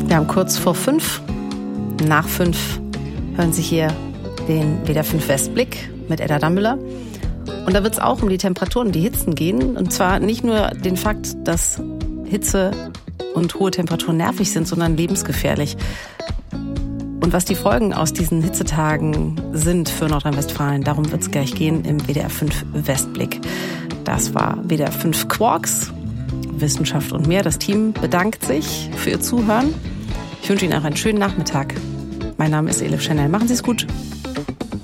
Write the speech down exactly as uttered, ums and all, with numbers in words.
Wir haben kurz vor fünf, nach fünf hören Sie hier den W D R fünf Westblick mit Edda Dammüller. Und da wird es auch um die Temperaturen, die Hitzen gehen. Und zwar nicht nur den Fakt, dass Hitze und hohe Temperaturen nervig sind, sondern lebensgefährlich. Und was die Folgen aus diesen Hitzetagen sind für Nordrhein-Westfalen, darum wird es gleich gehen im W D R fünf Westblick. Das war W D R fünf Quarks, Wissenschaft und mehr. Das Team bedankt sich für Ihr Zuhören. Ich wünsche Ihnen auch einen schönen Nachmittag. Mein Name ist Elif Chanel. Machen Sie es gut.